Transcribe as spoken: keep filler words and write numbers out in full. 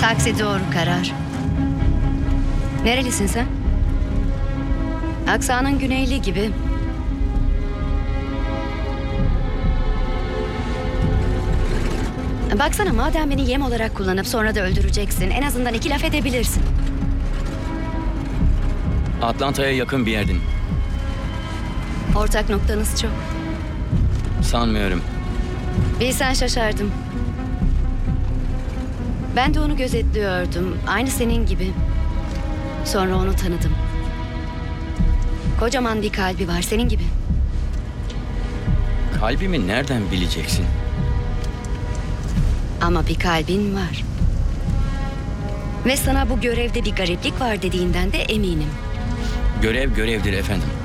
Taksi doğru karar. Nerelisin sen? Aksanın güneyli gibi. Baksana, madem beni yem olarak kullanıp sonra da öldüreceksin, en azından iki laf edebilirsin. Atlanta'ya yakın bir yerdin. Ortak noktanız çok. Sanmıyorum. Bilsen şaşardım. Ben de onu gözetliyordum. Aynı senin gibi. Sonra onu tanıdım. Kocaman bir kalbi var, senin gibi. Kalbimi nereden bileceksin? Ama bir kalbin var. Ve sana bu görevde bir gariplik var dediğinden de eminim. Görev görevdir efendim.